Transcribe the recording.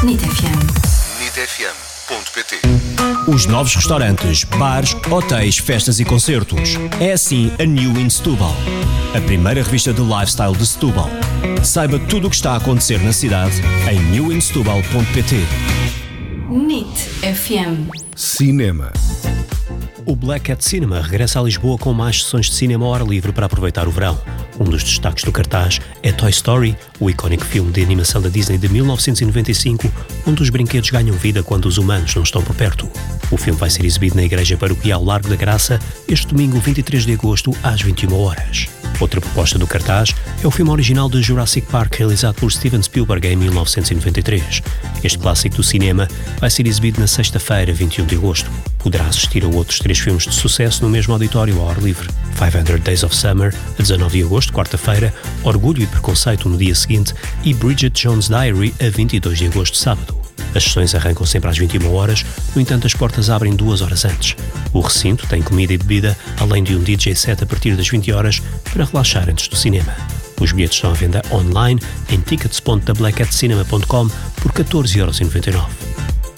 NIT FM. nitfm.pt. Os novos restaurantes, bares, hotéis, festas e concertos. É assim a New in Setúbal, a primeira revista de lifestyle de Setúbal. Saiba tudo o que está a acontecer na cidade em newinsetubal.pt. NIT FM. Cinema. O Black Cat Cinema regressa a Lisboa com mais sessões de cinema ao ar livre para aproveitar o verão. Um dos destaques do cartaz é Toy Story, o icónico filme de animação da Disney de 1995, onde os brinquedos ganham vida quando os humanos não estão por perto. O filme vai ser exibido na Igreja Paroquial Largo da Graça este domingo 23 de agosto às 21 horas. Outra proposta do cartaz é o filme original de Jurassic Park realizado por Steven Spielberg em 1993. Este clássico do cinema vai ser exibido na sexta-feira, 21 de agosto. Poderá assistir a outros 3 filmes de sucesso no mesmo auditório ao ar livre. 500 Days of Summer, a 19 de agosto, quarta-feira, Orgulho e Preconceito no dia seguinte e Bridget Jones' Diary, a 22 de agosto, sábado. As sessões arrancam sempre às 21 horas, no entanto as portas abrem 2 horas antes. O recinto tem comida e bebida, além de um DJ set a partir das 20 horas para relaxar antes do cinema. Os bilhetes estão à venda online em tickets.theblackcatcinema.com por 14,99€.